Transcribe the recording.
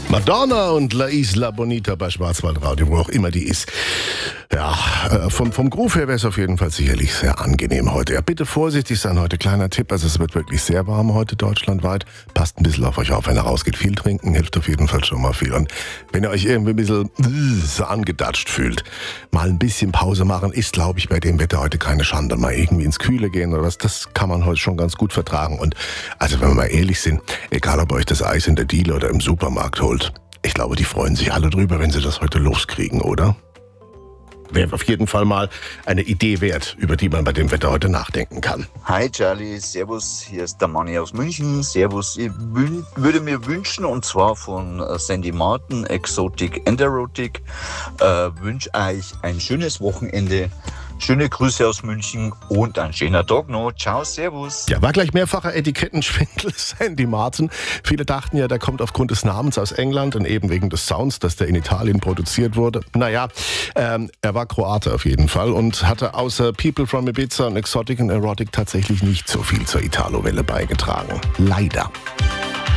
Madonna und La Isla Bonita bei Schwarzwaldradio, wo auch immer die ist. Ja, vom Groove her wäre es auf jeden Fall sicherlich sehr angenehm heute. Ja, bitte vorsichtig sein heute, kleiner Tipp. Also es wird wirklich sehr warm heute deutschlandweit. Passt ein bisschen auf euch auf, wenn ihr rausgeht. Viel trinken hilft auf jeden Fall schon mal viel. Und wenn ihr euch irgendwie ein bisschen so angedatscht fühlt, mal ein bisschen Pause machen, ist, glaube ich, bei dem Wetter heute keine Schande. Mal irgendwie ins Kühle gehen oder was, das kann man heute schon ganz gut vertragen. Und also wenn wir mal ehrlich sind, egal ob euch das Eis in der Diele oder im Supermarkt holt, ich glaube, die freuen sich alle drüber, wenn sie das heute loskriegen, oder? Wäre auf jeden Fall mal eine Idee wert, über die man bei dem Wetter heute nachdenken kann. Hi Charlie, servus, hier ist der Manni aus München. Servus, ich würde mir wünschen, und zwar von Sandy Martin, Exotic and Erotic, wünsche euch ein schönes Wochenende. Schöne Grüße aus München und ein schöner Tag noch. Ciao, servus. Ja, war gleich mehrfacher Etikettenschwindel, Sandy Martin. Viele dachten ja, der kommt aufgrund des Namens aus England und eben wegen des Sounds, dass der in Italien produziert wurde. Naja, er war Kroate auf jeden Fall und hatte außer People from Ibiza und Exotic and Erotic tatsächlich nicht so viel zur Italo-Welle beigetragen. Leider.